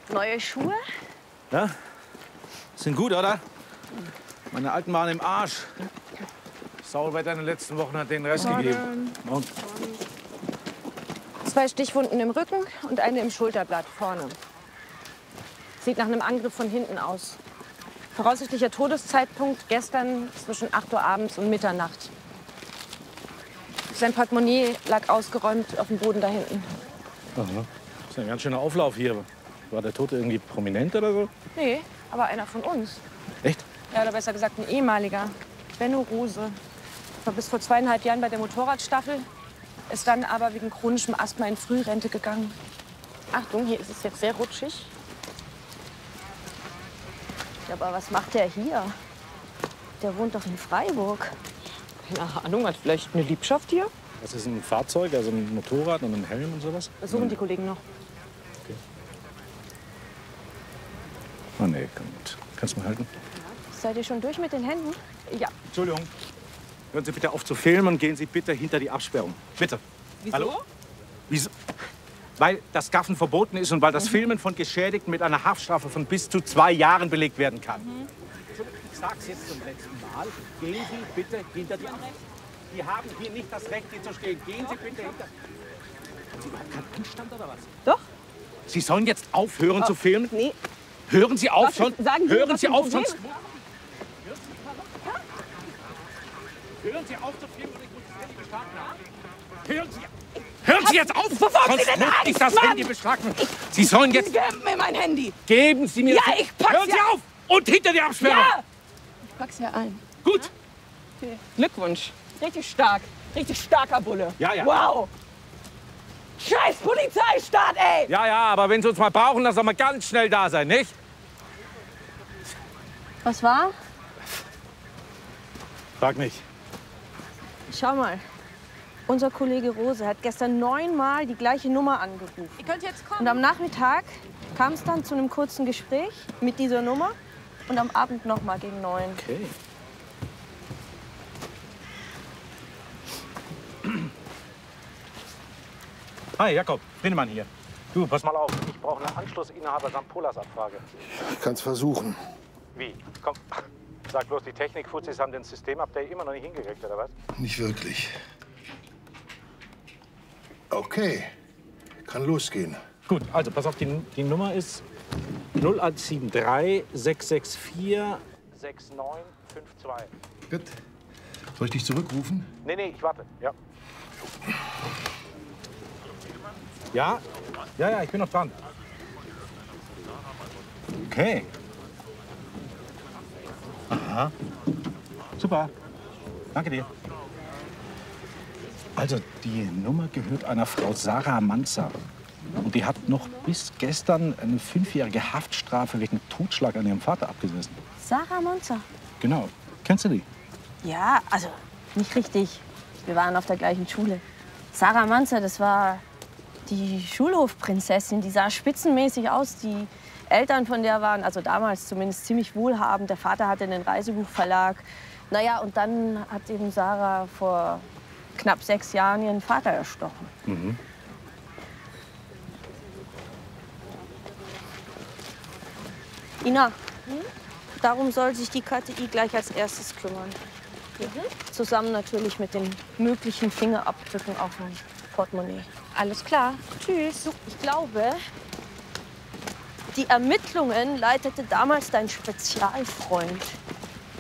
Neue Schuhe? Ja? Sind gut, oder? Meine alten waren im Arsch. Sauwetter in den letzten Wochen hat den Rest gegeben. Und? 2 Stichwunden im Rücken und eine im Schulterblatt vorne. Sieht nach einem Angriff von hinten aus. Voraussichtlicher Todeszeitpunkt gestern zwischen 8 Uhr abends und Mitternacht. Sein Portemonnaie lag ausgeräumt auf dem Boden da hinten. Aha. Das ist ein ganz schöner Auflauf hier. War der Tote irgendwie prominent oder so? Nee, aber einer von uns. Echt? Ja, oder besser gesagt ein ehemaliger. Benno Rose. War bis vor 2,5 Jahren bei der Motorradstaffel. Ist dann aber wegen chronischem Asthma in Frührente gegangen. Achtung, hier ist es jetzt sehr rutschig. Ja, aber was macht der hier? Der wohnt doch in Freiburg. Keine Ahnung, hat vielleicht eine Liebschaft hier? Das ist ein Fahrzeug, also ein Motorrad und ein Helm und sowas? Suchen die Kollegen noch. Okay. Oh nee, gut. Kannst du mal halten? Seid ihr schon durch mit den Händen? Ja. Entschuldigung. Hören Sie bitte auf zu filmen und gehen Sie bitte hinter die Absperrung. Bitte. Wieso? Hallo? Wieso? Weil das Gaffen verboten ist und weil das Filmen von Geschädigten mit einer Haftstrafe von bis zu 2 Jahren belegt werden kann. Ich sag's jetzt zum letzten Mal. Gehen Sie bitte hinter die Absperrung. Sie haben hier nicht das Recht, hier zu stehen. Gehen Sie bitte hinter. Haben Sie überhaupt keinen Anstand oder was? Doch. Sie sollen jetzt aufhören zu filmen? Nee. Hören Sie auf, Was sonst. sagen Sie, Hören was Sie ein auf, Problem sonst. Hören Sie auf zu filmen und ich muss das Handy beschlagnahmen. Hören Sie jetzt auf! Bevor sonst Sie denn muss ich Angst das machen. Handy beschlagnahmen. Sie sollen jetzt. Geben mir mein Handy. Geben Sie mir Ja, das. ich pack's Hören Sie ja. auf! Und hinter die Absperrung! Ja. Ich pack's ja ein. Gut! Okay. Glückwunsch. Richtig stark. Richtig starker Bulle. Ja, ja. Wow. Scheiß Polizeistaat, ey! Ja, ja, aber wenn Sie uns mal brauchen, dann soll man ganz schnell da sein, nicht? Was war? Frag mich. Schau mal. Unser Kollege Rose hat gestern 9-mal die gleiche Nummer angerufen. Ihr könnt jetzt kommen. Und am Nachmittag kam es dann zu einem kurzen Gespräch mit dieser Nummer. Und am Abend noch mal gegen 9. Okay. Hi, Jakob. Friedemann hier. Du, pass mal auf. Ich brauche eine Anschlussinhaber St. Polas-Abfrage. Ich kann's versuchen. Wie? Komm, sag bloß, die Technikfuzis haben den Systemupdate immer noch nicht hingekriegt, oder was? Nicht wirklich. Okay, kann losgehen. Gut, also pass auf, die Nummer ist 0173 664 6952. Gut. Soll ich dich zurückrufen? Nee, ich warte. Ja. Ja? Ja, ich bin noch dran. Okay. Aha. Super. Danke dir. Also, die Nummer gehört einer Frau Sarah Manzer. Und die hat noch bis gestern eine 5-jährige Haftstrafe wegen Totschlag an ihrem Vater abgesessen. Sarah Monzer. Genau. Kennst du die? Ja, also nicht richtig. Wir waren auf der gleichen Schule. Sarah Manzer, das war die Schulhofprinzessin. Die sah spitzenmäßig aus. Die Eltern von der waren, also damals zumindest, ziemlich wohlhabend. Der Vater hatte einen Reisebuchverlag. Naja, und dann hat eben Sarah vor knapp 6 Jahren ihren Vater erstochen. Mhm. Ina, darum soll sich die KTI gleich als erstes kümmern. Zusammen natürlich mit den möglichen Fingerabdrücken auf dem Portemonnaie. Alles klar. Tschüss. Ich glaube, die Ermittlungen leitete damals dein Spezialfreund,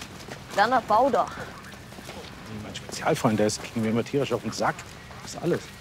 Werner Bauder. Mein Spezialfreund, der ging mir immer tierisch auf den Sack. Das ist alles.